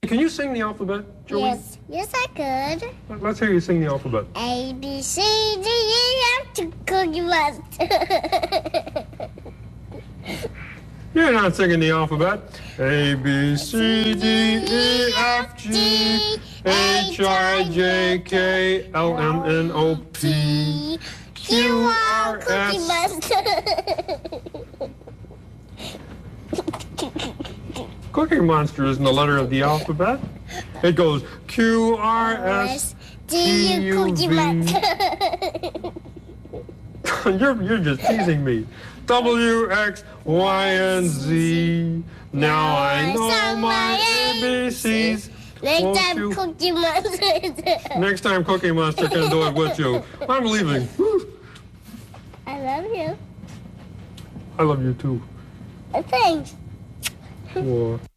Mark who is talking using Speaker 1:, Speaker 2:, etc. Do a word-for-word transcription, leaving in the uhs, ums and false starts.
Speaker 1: Can you sing the alphabet, Joey?
Speaker 2: Yes, yes, I could.
Speaker 1: Let's hear you sing the alphabet.
Speaker 2: A, B, C, D, E, F, G, Cookie Monster.
Speaker 1: You're not singing the alphabet. A, B, C, D, E, F, G, H, I, J, K, L, M, N, O, P, Q, R,
Speaker 2: Cookie
Speaker 1: S.
Speaker 2: Monster.
Speaker 1: Cookie Monster isn't the letter of the alphabet. It goes Q, R, S, T, U,
Speaker 2: Cookie
Speaker 1: V.
Speaker 2: Monster.
Speaker 1: You're, you're just teasing me. W, X, Y, and Z. Now I know my A B Cs.
Speaker 2: Next
Speaker 1: Won't
Speaker 2: time,
Speaker 1: you-
Speaker 2: Cookie Monster.
Speaker 1: Next time Cookie Monster can do it with you. I'm leaving.
Speaker 2: I love you.
Speaker 1: I love you too.
Speaker 2: Thanks.
Speaker 1: War.